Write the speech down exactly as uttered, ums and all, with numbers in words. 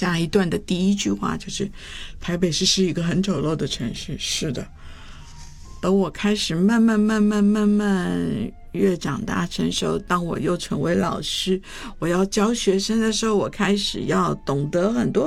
下一段的第一句话就是台北市是一个很丑陋的城市。是的，等我开始慢慢慢慢慢慢越长大成熟，当我又成为老师，我要教学生的时候，我开始要懂得很多